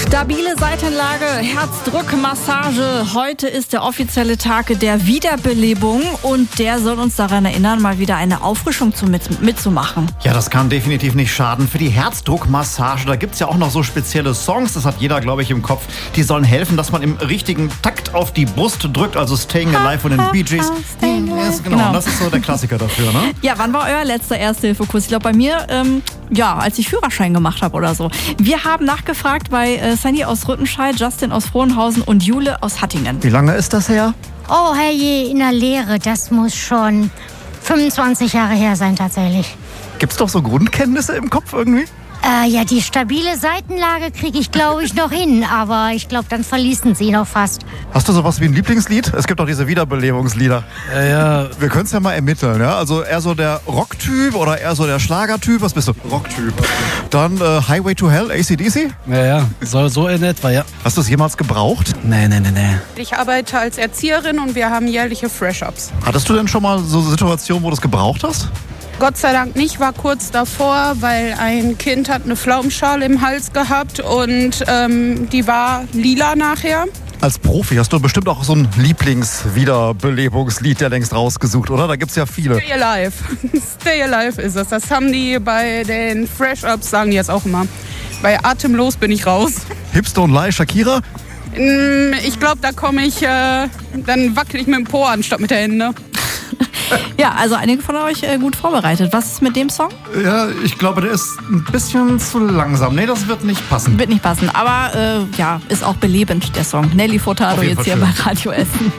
Stabile Seitenlage, Herzdruckmassage. Heute ist der offizielle Tag der Wiederbelebung und der soll uns daran erinnern, mal wieder eine Auffrischung mitzumachen. Ja, das kann definitiv nicht schaden. Für die Herzdruckmassage, da gibt's ja auch noch so spezielle Songs, das hat jeder, glaube ich, im Kopf. Die sollen helfen, dass man im richtigen Takt auf die Brust drückt, also Staying Alive von den Bee Gees. Genau, das ist so der Klassiker dafür, ne? Ja, wann war euer letzter Erste-Hilfe-Kurs? Ich glaube bei mir, als ich Führerschein gemacht habe oder so. Wir haben nachgefragt bei Sandy aus Rüttenscheid, Justin aus Frohnhausen und Jule aus Hattingen. Wie lange ist das her? Oh herrje, in der Lehre, das muss schon 25 Jahre her sein tatsächlich. Gibt's doch so Grundkenntnisse im Kopf irgendwie? Ja, die stabile Seitenlage kriege ich, glaube ich, noch hin, aber ich glaube, dann verließen sie noch fast. Hast du sowas wie ein Lieblingslied? Es gibt doch diese Wiederbelebungslieder. Ja. Wir können es ja mal ermitteln, ja? Also eher so der Rocktyp oder eher so der Schlagertyp? Was bist du? Rocktyp. Dann Highway to Hell, AC/DC? Ja, so in etwa, ja. Hast du es jemals gebraucht? Nee. Ich arbeite als Erzieherin und wir haben jährliche Fresh-Ups. Hattest du denn schon mal so Situationen, wo du es gebraucht hast? Gott sei Dank nicht, war kurz davor, weil ein Kind hat eine Pflaumenschale im Hals gehabt und die war lila nachher. Als Profi hast du bestimmt auch so ein Lieblings-Wiederbelebungslied der längst rausgesucht, oder? Da gibt's ja viele. Stay Alive. Stay Alive ist es. Das haben die bei den Fresh-Ups, sagen die jetzt auch immer. Bei Atemlos bin ich raus. Hips Don't Lie, Shakira? Ich glaube, da komme ich, dann wackel ich mit dem Po anstatt mit der Hände. Ja, also einige von euch gut vorbereitet. Was ist mit dem Song? Ja, ich glaube, der ist ein bisschen zu langsam. Nee, das wird nicht passen. Wird nicht passen, aber ist auch belebend, der Song. Nelly Furtado jetzt hier bei Radio Essen.